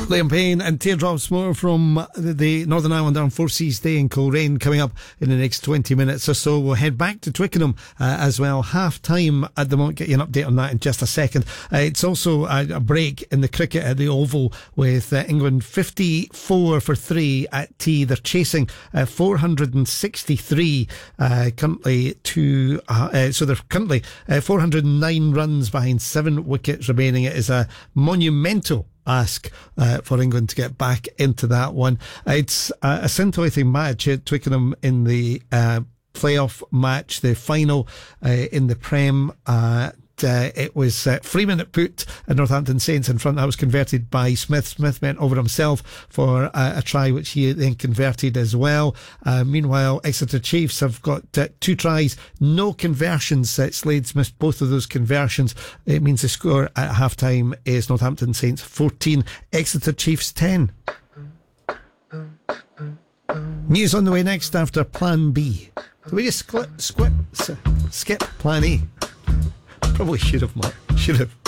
Liam Payne and Teardrops, more from the Northern Ireland Armed Forces Day in Coleraine coming up in the next 20 minutes or so. We'll head back to Twickenham as well. Half time at the moment. Get you an update on that in just a second. It's also a break in the cricket at the Oval with England 54 for 3 at tea. They're chasing 463 currently so they're currently 409 runs behind, 7 wickets remaining. It is a monumental ask for England to get back into that one. It's a scintillating match at Twickenham in the playoff match, the final in the Prem. It was Freeman that put Northampton Saints in front. That was converted by Smith. Smith went over himself for a try, which he then converted as well. Meanwhile, Exeter Chiefs have got 2 tries, no conversions. Slades missed both of those conversions. It means the score at half time is Northampton Saints 14, Exeter Chiefs 10. News on the way next after Plan B. Did we just skip Plan A? Probably should have, Mark. Should have.